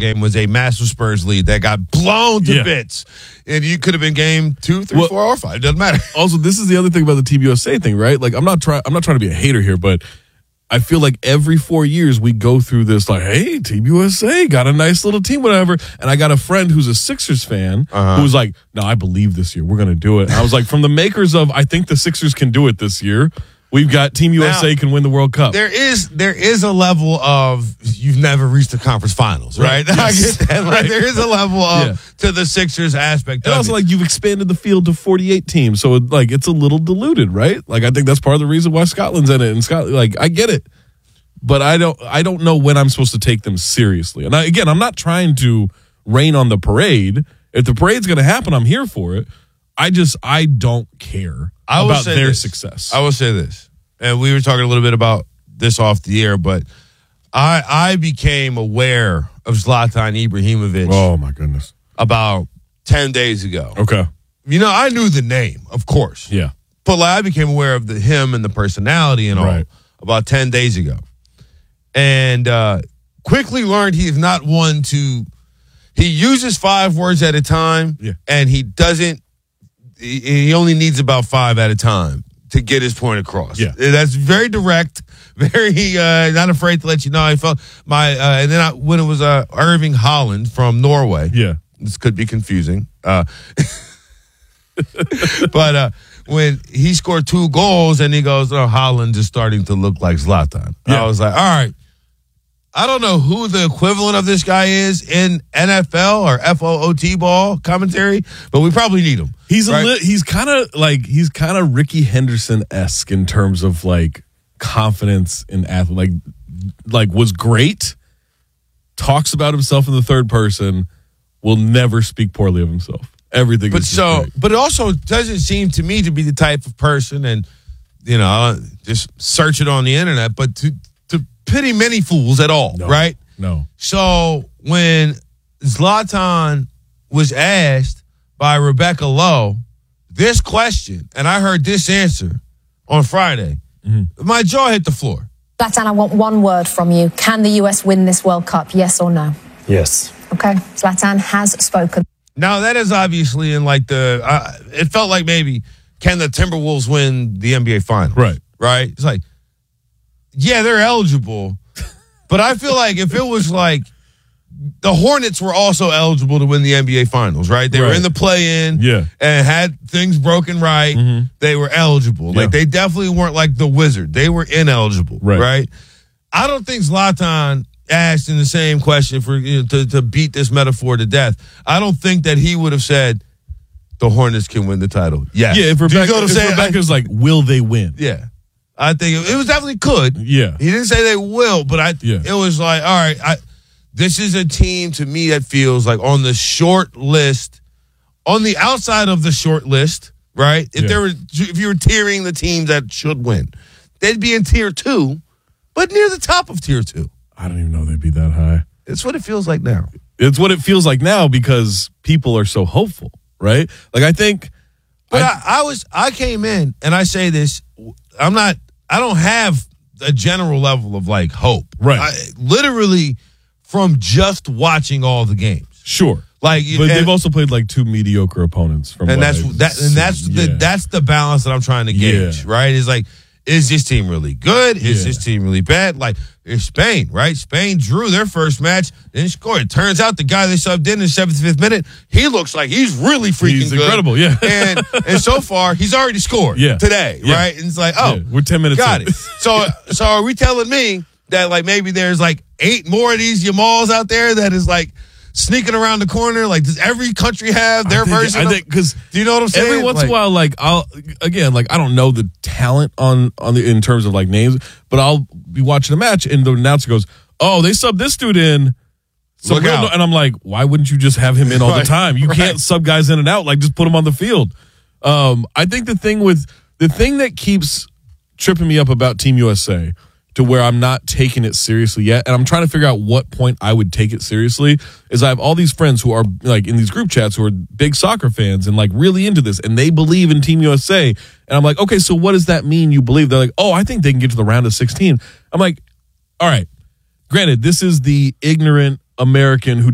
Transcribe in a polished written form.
game was a massive Spurs lead that got blown to bits. And you could have been game 2, 3, 4, or 5. It doesn't matter. Also, this is the other thing about the Team USA thing, right? Like, I'm not trying to be a hater here, but I feel like every 4 years we go through this, like, hey, Team USA got a nice little team, whatever. And I got a friend who's a Sixers fan who was like, no, I believe this year we're going to do it. And I was like, from the makers of I think the Sixers can do it this year, we've got Team USA can win the World Cup. There is a level of you've never reached the conference finals, right? Yes. I get that. Like, there is a level of to the Sixers aspect. And also, like, you've expanded the field to 48 teams, so it's a little diluted, right? Like, I think that's part of the reason why Scotland's in it. And Scotland, like, I get it, but I don't know when I'm supposed to take them seriously. And I'm not trying to rain on the parade. If the parade's going to happen, I'm here for it. I don't care about their success. I will say this, and we were talking a little bit about this off the air, but I became aware of Zlatan Ibrahimovic. Oh, my goodness. About 10 days ago. Okay. I knew the name, of course. Yeah. But I became aware of him and the personality and all about 10 days ago. And quickly learned he is not one to – he uses 5 words at a time, and he only needs about 5 at a time to get his point across. Yeah. That's very direct, very not afraid to let you know. I felt and then when it was Erling Haaland from Norway. Yeah. This could be confusing. But when he scored 2 goals and he goes, oh, Haaland is starting to look like Zlatan. Yeah. I was like, all right. I don't know who the equivalent of this guy is in NFL or FOOT ball commentary, but we probably need him. He's kind of Ricky Henderson-esque in terms of like confidence in athlete. Like was great, talks about himself in the third person, will never speak poorly of himself. Everything. But it also doesn't seem to me to be the type of person, and just search it on the internet, but to pity many fools at all, right? No. So when Zlatan was asked by Rebecca Lowe this question, and I heard this answer on Friday, my jaw hit the floor. Zlatan, I want one word from you. Can the US win this World Cup, yes or no? Yes. Okay, Zlatan has spoken. Now, that is obviously in it felt like maybe, can the Timberwolves win the NBA Finals? Right? It's like, yeah, they're eligible, but I feel like if it was like the Hornets were also eligible to win the NBA Finals, right? They were in the play-in and had things broken right. They were eligible. Like, they definitely weren't like the Wizard. They were ineligible, right? I don't think Zlatan asked in the same question for to beat this metaphor to death. I don't think that he would have said the Hornets can win the title. Yes. Yeah, if Rebecca's like, will they win? Yeah. I think it was definitely could. Yeah. He didn't say they will, but it was like, all right, this is a team to me that feels like on the short list, on the outside of the short list, right? If you were tiering the teams that should win, they'd be in tier 2, but near the top of tier 2. I don't even know they'd be that high. It's what it feels like now. It's what it feels like now because people are so hopeful, right? Like, I think. But I came in and I say this, I don't have a general level of like hope. Right. Literally from just watching all the games. Sure. But they've also played like 2 mediocre opponents that's the balance that I'm trying to gauge, right? It's like, is this team really good? Is this team really bad? Like, it's Spain, right? Spain drew their first match, didn't score. It turns out the guy they subbed in the 75th minute, he looks like he's really freaking good. Incredible, yeah. and so far, he's already scored today, right? And it's like, we're 10 minutes got in. it. So are we telling me that like maybe there's like 8 more of these Yamals out there that is like sneaking around the corner? Like, does every country have their version? I think because do you know what I'm saying? Every once in a while, like I don't know the talent in terms of like names, but I'll be watching a match and the announcer goes, "Oh, they subbed this dude in." Look out. And I'm like, why wouldn't you just have him in all the time? You can't sub guys in and out. Like, just put him on the field. I think the thing that keeps tripping me up about Team USA to where I'm not taking it seriously yet, and I'm trying to figure out what point I would take it seriously, is I have all these friends who are like in these group chats who are big soccer fans and like really into this, and they believe in Team USA. And I'm like, okay, so what does that mean you believe? They're like, oh, I think they can get to the round of 16. I'm like, all right, granted, this is the ignorant American who